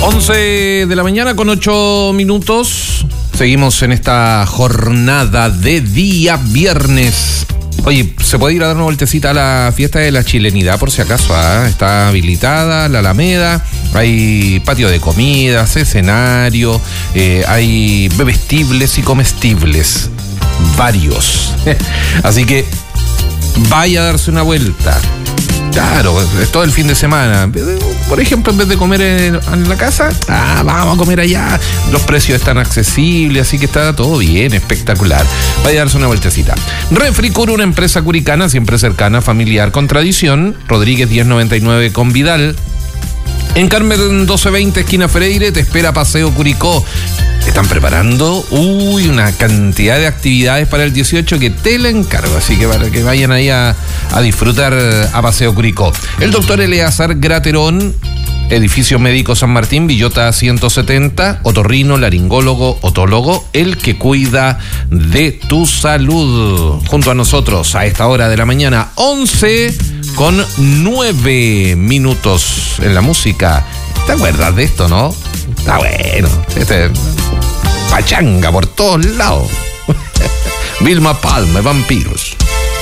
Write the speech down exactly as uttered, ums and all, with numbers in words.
once de la mañana con ocho minutos. Seguimos en esta jornada de día viernes. Oye, ¿se puede ir a dar una vueltecita a la fiesta de la chilenidad por si acaso? ¿eh? Está habilitada la Alameda, hay patio de comidas, escenario, eh, hay bebestibles y comestibles, varios. Así que vaya a darse una vuelta. Claro, es todo el fin de semana. Por ejemplo, en vez de comer en, en la casa, ah, vamos a comer allá. Los precios están accesibles, así que está todo bien, espectacular. Vaya a darse una vueltecita. Refricur, una empresa curicana, siempre cercana, familiar, con tradición. Rodríguez diez noventa y nueve con Vidal. En Carmen doce veinte, esquina Freire, te espera Paseo Curicó. Están preparando, uy, una cantidad de actividades para el dieciocho que te la encargo, así que para que vayan ahí a, a disfrutar a Paseo Curicó. El doctor Eleazar Graterón, edificio médico San Martín, Villota ciento setenta, otorrino, laringólogo, otólogo, el que cuida de tu salud. Junto a nosotros a esta hora de la mañana, once con nueve minutos en la música. ¿Te acuerdas de esto, no? Está bueno, este pachanga por todos lados. Vilma Palma, Vampiros.